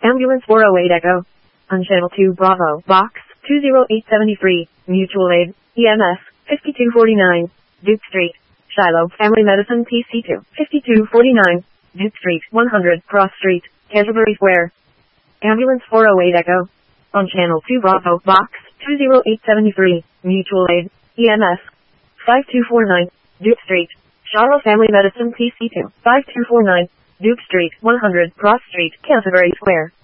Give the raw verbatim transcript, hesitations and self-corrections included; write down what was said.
Ambulance four oh eight Echo. On Channel two Bravo, Box two oh eight seven three, Mutual Aid, E M S, fifty-two forty-nine, Duke Street, Shiloh, Family Medicine P C two, fifty-two forty-nine, Duke Street, one hundred, Cross Street, Canterbury Square. Ambulance four oh eight Echo. On Channel two Bravo, Box two oh eight seven three, Mutual Aid, E M S, five two four nine, Duke Street, Shiloh Family Medicine P C two, five two four nine, Duke Street, one hundred, Cross Street, Canterbury Square.